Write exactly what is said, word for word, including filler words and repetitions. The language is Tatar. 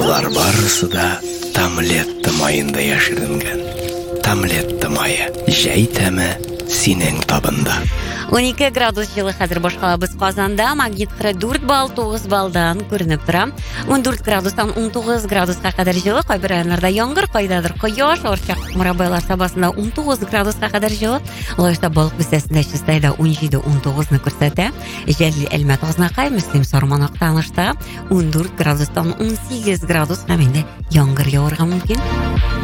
Булар барысы да Томлетто майында яшеренгән. Томлетто мае. Җәй тәме синең табында. унике градус җылы хәзер башкалабыз Казанда, магниткыры дүрт балл, тугыз баллдан күренеп тора. ундүрт градустан ун тугыз градуска кадәр җылы, кайбер районнарда яңгыр, кайдадыр кояш, Орчак Мурабайлар сабасында ун тугыз градуска кадәр җылы. Лаешта балык бистәсендә чистайда ун җиде ун тугызны күрсәтә. Җәлил Әлмәт Азнакай, Мөслим Сарманак танышта ундүрт градустан ун сигез градус һәм инде яңгыр яварга мөмкин.